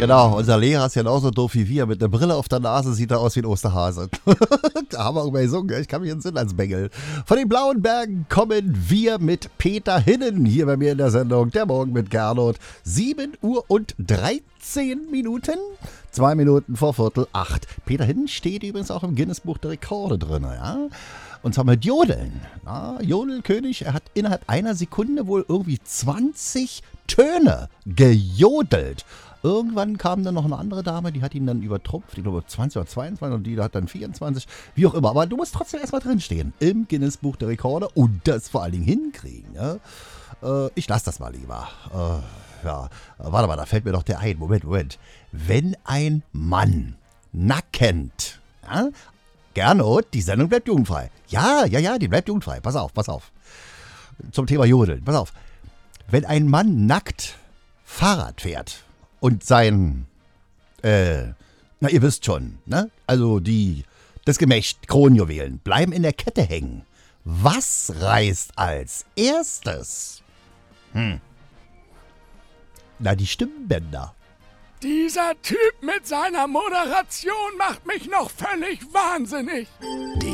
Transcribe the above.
Genau, unser Lehrer ist ja genauso doof wie wir. Mit einer Brille auf der Nase sieht er aus wie ein Osterhase. Da haben wir irgendwann gesungen, ich kann mich entsinnen als Bengel. Von den Blauen Bergen kommen wir mit Peter Hinnen hier bei mir in der Sendung. Der Morgen mit Gernot. 7 Uhr und 13 Minuten. 2 Minuten vor 7:45. Peter Hinnen steht übrigens auch im Guinness-Buch der Rekorde drin, ja. Und zwar mit Jodeln. Ja, Jodelkönig, er hat innerhalb einer Sekunde wohl irgendwie 20 Töne gejodelt. Irgendwann kam dann noch eine andere Dame, die hat ihn dann übertrumpft. Ich glaube 20 oder 22 und die hat dann 24. Wie auch immer. Aber du musst trotzdem erstmal drinstehen im Guinness-Buch der Rekorde und das vor allen Dingen hinkriegen. Ja? Ich lasse das mal lieber. Warte mal, da fällt mir doch der ein. Moment. Wenn ein Mann nackend, ja? Gernot, die Sendung bleibt jugendfrei. Ja, die bleibt jugendfrei. Pass auf. Zum Thema Jodeln. Pass auf. Wenn ein Mann nackt Fahrrad fährt und sein, ihr wisst schon, ne? Also das Gemächt, Kronjuwelen, bleiben in der Kette hängen. Was reißt als erstes? Na, die Stimmbänder. Dieser Typ mit seiner Moderation macht mich noch völlig wahnsinnig.